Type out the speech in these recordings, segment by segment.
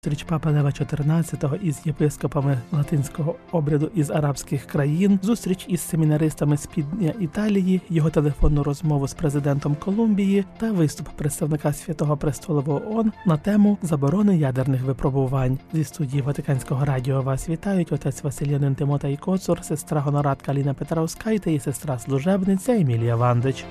Зустріч Папи Лева XIV із єпископами латинського обряду із арабських країн, зустріч із семінаристами з півдня Італії, його телефонну розмову з президентом Колумбії та виступ представника Святого Престолу ООН на тему заборони ядерних випробувань. Зі студії Ватиканського радіо вас вітають отець Василянин Тимотей Коцур, сестра гонорадка Ліна Петровськайте і сестра-служебниця Емілія Вандич.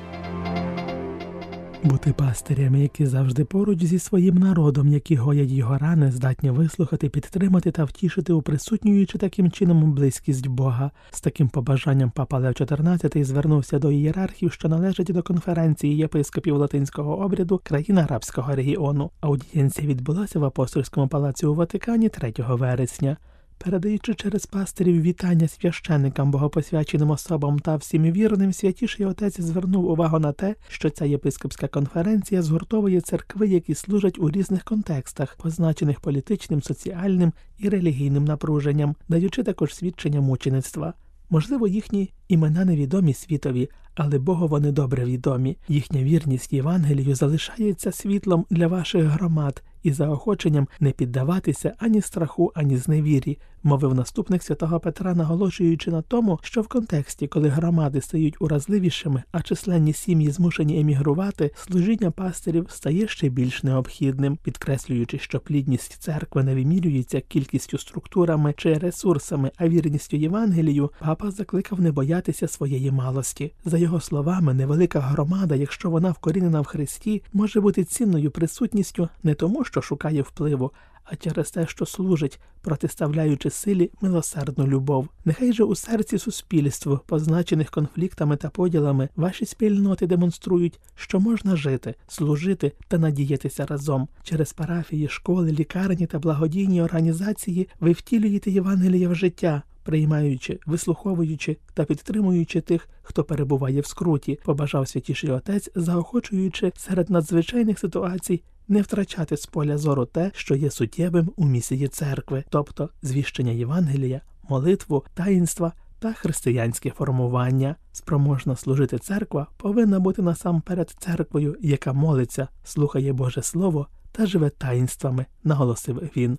Бути пастирями, які завжди поруч зі своїм народом, які гоять його рани, здатні вислухати, підтримати та втішити, уприсутнюючи таким чином близькість Бога. З таким побажанням Папа Лев XIV звернувся до ієрархів, що належать до конференції єпископів латинського обряду країн арабського регіону. Аудієнція відбулася в Апостольському палаці у Ватикані 3 вересня. Передаючи через пастирів вітання священникам, богопосвяченим особам та всім вірним, Святіший Отець звернув увагу на те, що ця єпископська конференція згуртовує церкви, які служать у різних контекстах, позначених політичним, соціальним і релігійним напруженням, даючи також свідчення мучеництва. Можливо, їхні імена невідомі світові, але Богу вони добре відомі. Їхня вірність Євангелію залишається світлом для ваших громад і заохоченням не піддаватися ані страху, ані зневірі, мовив наступник святого Петра, наголошуючи на тому, що в контексті, коли громади стають уразливішими, а численні сім'ї змушені емігрувати, служіння пастирів стає ще більш необхідним, підкреслюючи, що плідність церкви не вимірюється кількістю структурами чи ресурсами, а вірністю Євангелію, папа закликав не боятися своєї малості. За його словами, невелика громада, якщо вона вкорінена в Христі, може бути цінною присутністю не тому, що шукає впливу, а через те, що служить, протиставляючи силі милосердну любов. Нехай же у серці суспільства, позначених конфліктами та поділами, ваші спільноти демонструють, що можна жити, служити та надіятися разом. Через парафії, школи, лікарні та благодійні організації ви втілюєте Євангеліє в життя, приймаючи, вислуховуючи та підтримуючи тих, хто перебуває в скруті, побажав Святіший Отець, заохочуючи серед надзвичайних ситуацій не втрачати з поля зору те, що є суттєвим у місії церкви, тобто звіщення Євангелія, молитву, таїнства та християнське формування. Спроможна служити церква повинна бути насамперед церквою, яка молиться, слухає Боже Слово та живе таїнствами, наголосив він.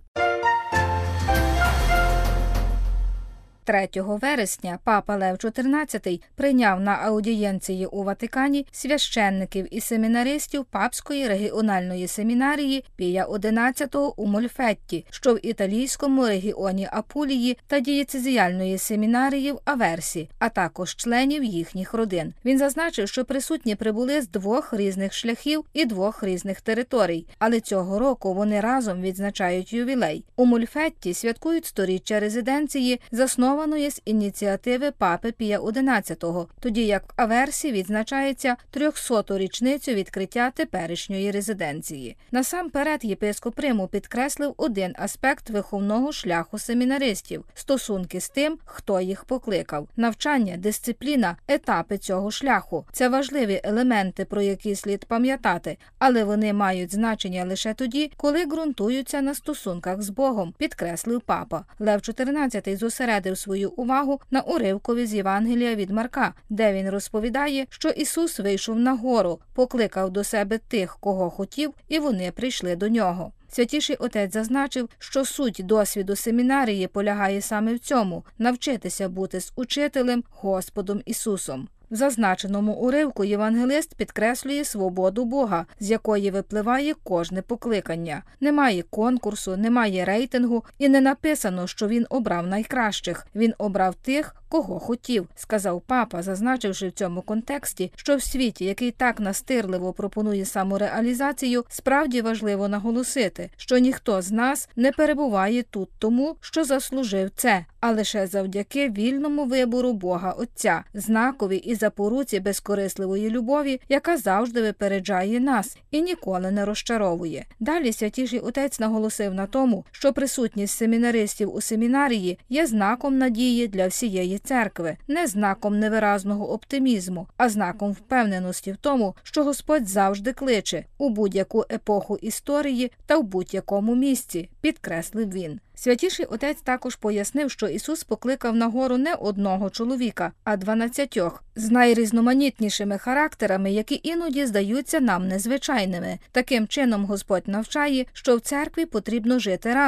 3 вересня Папа Лев XIV прийняв на аудієнції у Ватикані священників і семінаристів Папської регіональної семінарії Пія XI у Мольфетті, що в італійському регіоні Апулії, та дієцезіальної семінарії в Аверсі, а також членів їхніх родин. Він зазначив, що присутні прибули з 2 різних шляхів і 2 різних територій, але цього року вони разом відзначають ювілей. У Мольфетті святкують 100-річчя резиденції, заснованої з ініціативи Папи Пія XI, тоді як в Аверсі відзначається 300-ту річницю відкриття теперішньої резиденції. Насамперед єпископ Риму підкреслив один аспект виховного шляху семінаристів – стосунки з тим, хто їх покликав. Навчання, дисципліна, етапи цього шляху – це важливі елементи, про які слід пам'ятати, але вони мають значення лише тоді, коли ґрунтуються на стосунках з Богом, підкреслив папа. Лев XIV зосередив свою увагу на уривкові з Євангелія від Марка, де він розповідає, що Ісус вийшов на гору, покликав до себе тих, кого хотів, і вони прийшли до нього. Святіший Отець зазначив, що суть досвіду семінарії полягає саме в цьому – навчитися бути з учителем Господом Ісусом. В зазначеному уривку євангелист підкреслює свободу Бога, з якої випливає кожне покликання. Немає конкурсу, немає рейтингу і не написано, що він обрав найкращих. Він обрав тих, кого хотів, сказав папа, зазначивши в цьому контексті, що в світі, який так настирливо пропонує самореалізацію, справді важливо наголосити, що ніхто з нас не перебуває тут тому, що заслужив це, а лише завдяки вільному вибору Бога Отця, знакові і запоруці безкорисливої любові, яка завжди випереджає нас і ніколи не розчаровує. Далі Святіший Отець наголосив на тому, що присутність семінаристів у семінарії є знаком надії для всієї церкви, не знаком невиразного оптимізму, а знаком впевненості в тому, що Господь завжди кличе у будь-яку епоху історії та в будь-якому місці, підкреслив він. Святіший Отець також пояснив, що Ісус покликав на гору не одного чоловіка, а 12 з найрізноманітнішими характерами, які іноді здаються нам незвичайними. Таким чином Господь навчає, що в церкві потрібно жити разом.